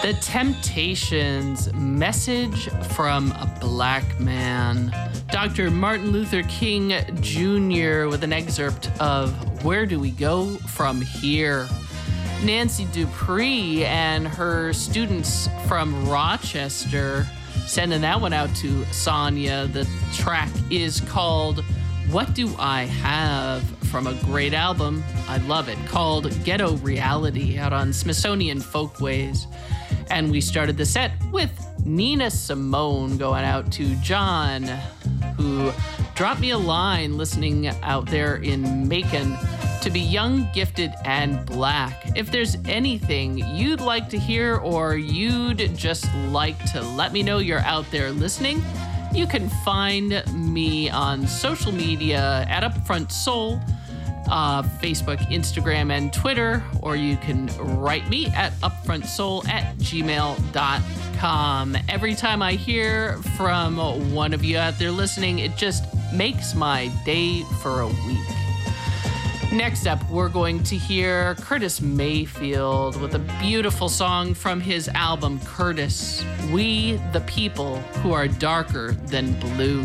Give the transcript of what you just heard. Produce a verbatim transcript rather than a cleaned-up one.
The Temptations, Message from a Black Man. Doctor Martin Luther King Junior with an excerpt of Where Do We Go From Here? Nancy Dupree and her students from Rochester sending that one out to Sonia. The track is called What Do I Have? From a great album, I love it, called Ghetto Reality, out on Smithsonian Folkways. And we started the set with Nina Simone going out to John, who dropped me a line listening out there in Macon to be young, gifted, and black. If there's anything you'd like to hear or you'd just like to let me know you're out there listening, you can find me on social media at Upfront Soul, uh, Facebook, Instagram, and Twitter, or you can write me at upfrontsoul at gmail dot com. Every time I hear from one of you out there listening, it just makes my day for a week. Next up, we're going to hear Curtis Mayfield with a beautiful song from his album, Curtis, We the People Who Are Darker Than Blue.